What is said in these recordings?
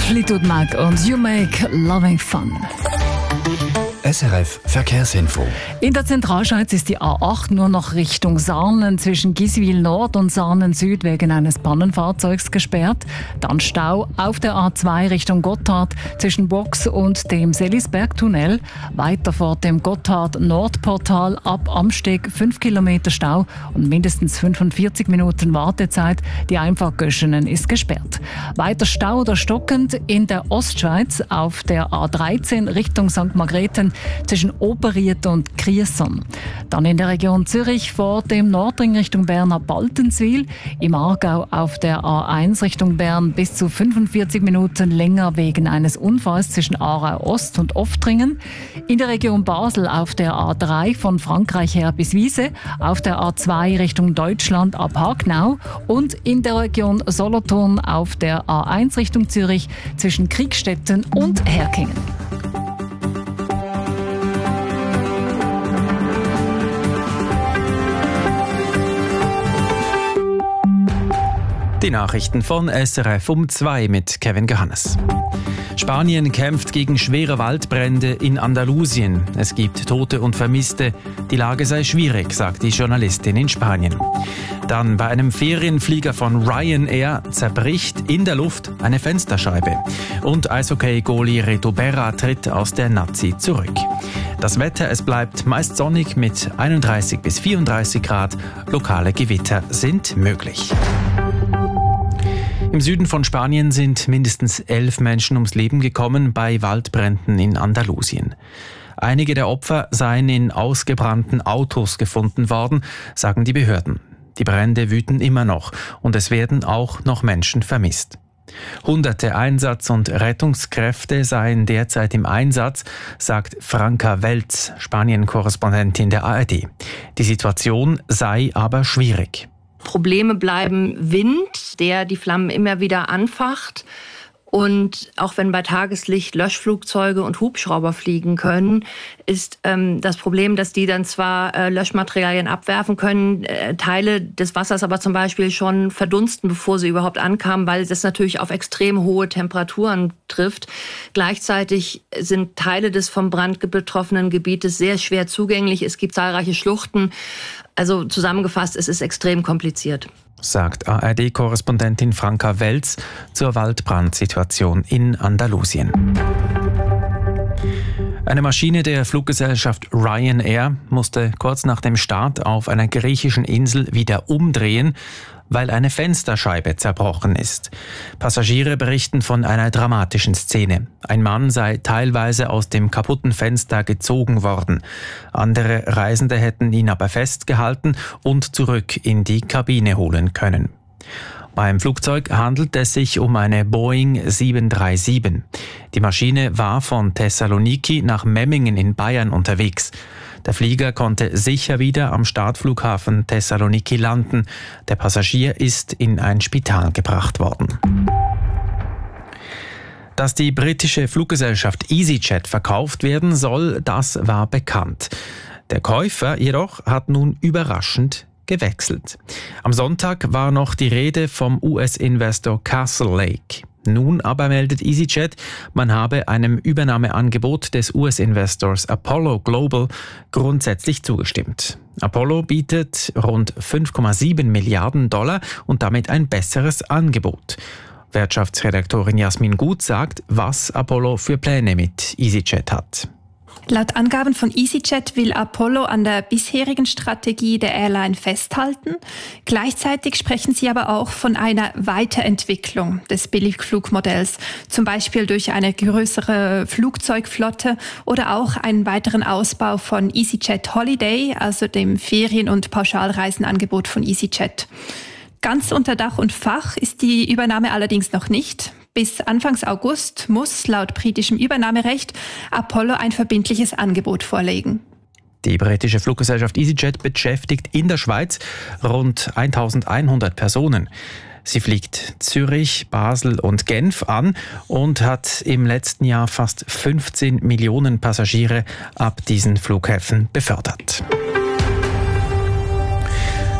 Fleetwood Mac und You Make Loving Fun. SRF Verkehrsinfo. In der Zentralschweiz ist die A8 nur noch Richtung Sarnen zwischen Giswil Nord und Sarnen Süd wegen eines Pannenfahrzeugs gesperrt. Dann Stau auf der A2 Richtung Gotthard zwischen Box und dem Selisbergtunnel. Weiter vor dem Gotthard-Nordportal ab Amsteg 5 Kilometer Stau und mindestens 45 Minuten Wartezeit. Die Einfahrt Göschenen ist gesperrt. Weiter Stau oder stockend in der Ostschweiz auf der A13 Richtung St. Margrethen zwischen Oberried und Kriesson. Dann in der Region Zürich vor dem Nordring Richtung Bern ab Baltenswil. Im Aargau auf der A1 Richtung Bern bis zu 45 Minuten länger wegen eines Unfalls zwischen Aarau Ost und Oftringen. In der Region Basel auf der A3 von Frankreich her bis Wiese. Auf der A2 Richtung Deutschland ab Hagnau. Und in der Region Solothurn auf der A1 Richtung Zürich zwischen Kriegstetten und Herkingen. Die Nachrichten von SRF um 2 mit Kevin Gehannes. Spanien kämpft gegen schwere Waldbrände in Andalusien. Es gibt Tote und Vermisste. Die Lage sei schwierig, sagt die Journalistin in Spanien. Dann bei einem Ferienflieger von Ryanair zerbricht in der Luft eine Fensterscheibe. Und Eishockey-Goalie Reto Berra tritt aus der Nazi zurück. Das Wetter, es bleibt meist sonnig mit 31 bis 34 Grad. Lokale Gewitter sind möglich. Im Süden von Spanien sind mindestens 11 Menschen ums Leben gekommen bei Waldbränden in Andalusien. Einige der Opfer seien in ausgebrannten Autos gefunden worden, sagen die Behörden. Die Brände wüten immer noch und es werden auch noch Menschen vermisst. Hunderte Einsatz- und Rettungskräfte seien derzeit im Einsatz, sagt Franca Welz, Spanien-Korrespondentin der ARD. Die Situation sei aber schwierig. Probleme bleiben Wind, der die Flammen immer wieder anfacht. Und auch wenn bei Tageslicht Löschflugzeuge und Hubschrauber fliegen können, ist das Problem, dass die dann zwar Löschmaterialien abwerfen können, Teile des Wassers aber zum Beispiel schon verdunsten, bevor sie überhaupt ankamen, weil das natürlich auf extrem hohe Temperaturen trifft. Gleichzeitig sind Teile des vom Brand betroffenen Gebietes sehr schwer zugänglich. Es gibt zahlreiche Schluchten. Also zusammengefasst, es ist extrem kompliziert, sagt ARD-Korrespondentin Franca Welz zur Waldbrandsituation in Andalusien. Eine Maschine der Fluggesellschaft Ryanair musste kurz nach dem Start auf einer griechischen Insel wieder umdrehen, weil eine Fensterscheibe zerbrochen ist. Passagiere berichten von einer dramatischen Szene. Ein Mann sei teilweise aus dem kaputten Fenster gezogen worden. Andere Reisende hätten ihn aber festgehalten und zurück in die Kabine holen können. Beim Flugzeug handelt es sich um eine Boeing 737. Die Maschine war von Thessaloniki nach Memmingen in Bayern unterwegs. Der Flieger konnte sicher wieder am Startflughafen Thessaloniki landen. Der Passagier ist in ein Spital gebracht worden. Dass die britische Fluggesellschaft EasyJet verkauft werden soll, das war bekannt. Der Käufer jedoch hat nun überraschend gewechselt. Am Sonntag war noch die Rede vom US-Investor Castle Lake. Nun aber meldet EasyJet, man habe einem Übernahmeangebot des US-Investors Apollo Global grundsätzlich zugestimmt. Apollo bietet rund 5,7 Milliarden $, und damit ein besseres Angebot. Wirtschaftsredaktorin Jasmin Gut sagt, was Apollo für Pläne mit EasyJet hat. Laut Angaben von EasyJet will Apollo an der bisherigen Strategie der Airline festhalten. Gleichzeitig sprechen sie aber auch von einer Weiterentwicklung des Billigflugmodells, zum Beispiel durch eine größere Flugzeugflotte oder auch einen weiteren Ausbau von EasyJet Holiday, also dem Ferien- und Pauschalreisenangebot von EasyJet. Ganz unter Dach und Fach ist die Übernahme allerdings noch nicht. Bis Anfang August muss laut britischem Übernahmerecht Apollo ein verbindliches Angebot vorlegen. Die britische Fluggesellschaft EasyJet beschäftigt in der Schweiz rund 1100 Personen. Sie fliegt Zürich, Basel und Genf an und hat im letzten Jahr fast 15 Millionen Passagiere ab diesen Flughäfen befördert.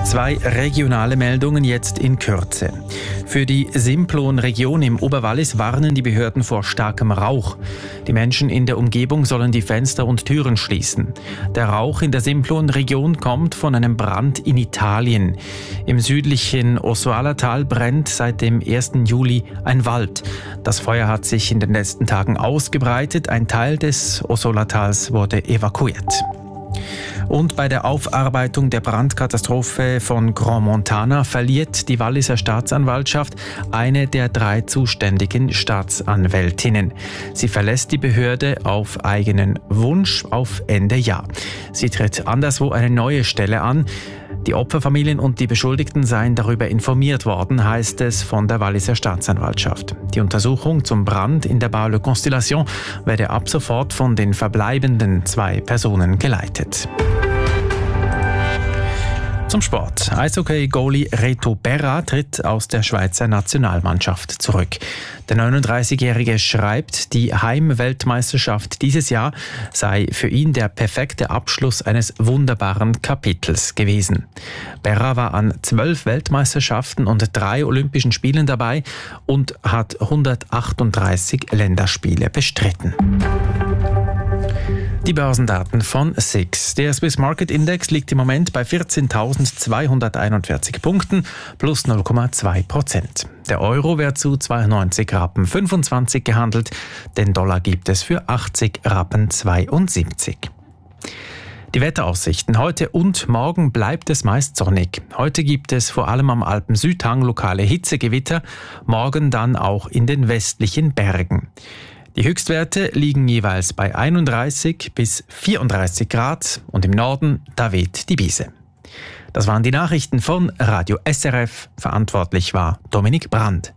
2 regionale Meldungen jetzt in Kürze. Für die Simplon-Region im Oberwallis warnen die Behörden vor starkem Rauch. Die Menschen in der Umgebung sollen die Fenster und Türen schließen. Der Rauch in der Simplon-Region kommt von einem Brand in Italien. Im südlichen Ossualatal brennt seit dem 1. Juli ein Wald. Das Feuer hat sich in den letzten Tagen ausgebreitet. Ein Teil des Ossualatals wurde evakuiert. Und bei der Aufarbeitung der Brandkatastrophe von Grand Montana verliert die Walliser Staatsanwaltschaft eine der 3 zuständigen Staatsanwältinnen. Sie verlässt die Behörde auf eigenen Wunsch auf Ende Jahr. Sie tritt anderswo eine neue Stelle an. Die Opferfamilien und die Beschuldigten seien darüber informiert worden, heißt es von der Walliser Staatsanwaltschaft. Die Untersuchung zum Brand in der Bar Le Constellation werde ab sofort von den verbleibenden 2 Personen geleitet. Zum Sport. Eishockey-Goalie Reto Berra tritt aus der Schweizer Nationalmannschaft zurück. Der 39-Jährige schreibt, die Heimweltmeisterschaft dieses Jahr sei für ihn der perfekte Abschluss eines wunderbaren Kapitels gewesen. Berra war an 12 Weltmeisterschaften und 3 Olympischen Spielen dabei und hat 138 Länderspiele bestritten. Die Börsendaten von SIX. Der Swiss Market Index liegt im Moment bei 14.241 Punkten, plus 0,2%. Der Euro wird zu 92,25 Rappen gehandelt, den Dollar gibt es für 80,72 Rappen. Die Wetteraussichten. Heute und morgen bleibt es meist sonnig. Heute gibt es vor allem am Alpen-Südhang lokale Hitzegewitter, morgen dann auch in den westlichen Bergen. Die Höchstwerte liegen jeweils bei 31 bis 34 Grad und im Norden, da weht die Brise. Das waren die Nachrichten von Radio SRF. Verantwortlich war Dominik Brand.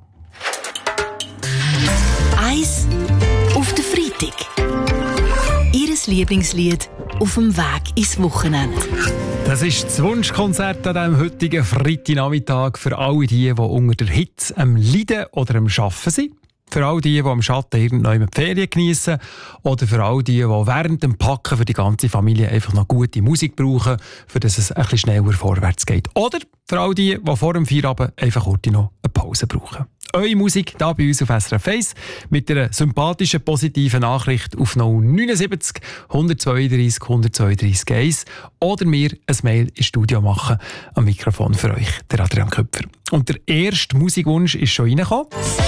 Eis auf den Freitag. Ihres Lieblingslied auf dem Weg ins Wochenende. Das ist das Wunschkonzert an diesem heutigen Freitagnachmittag für alle die unter der Hitze am Leiden oder am Arbeiten sind. Für all die am Schatten irgendwann die Ferien geniessen. Oder für all die während dem Packen für die ganze Familie einfach noch gute Musik brauchen, für dass es ein bisschen schneller vorwärts geht. Oder für all die vor dem Feierabend einfach heute noch eine Pause brauchen. Eure Musik hier bei uns auf SRF 1 mit einer sympathischen, positiven Nachricht auf 079 132 132 1 oder mir ein Mail ins Studio machen. Am Mikrofon für euch, der Adrian Köpfer. Und der erste Musikwunsch ist schon reingekommen.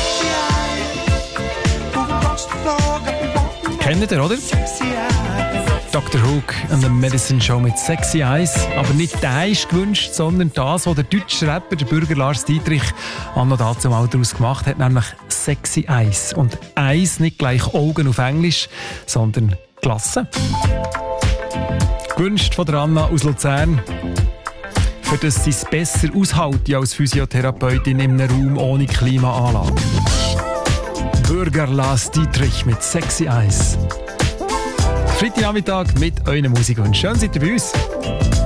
Kennt ihr, oder? Dr. Hook and the Medicine Show mit Sexy Eyes. Aber nicht der ist gewünscht, sondern das, was der deutsche Rapper, der Bürger Lars Dietrich, anno dazu mal daraus gemacht hat, nämlich Sexy Eyes. Und Eyes nicht gleich Augen auf Englisch, sondern Glasse. Gewünscht von der Anna aus Luzern. Für das sie es besser aushalten als Physiotherapeutin in einem Raum ohne Klimaanlage. Bürger Lars Dietrich mit Sexy Eyes. Freitagnachmittag mit eurer Musik und schön seid ihr bei uns.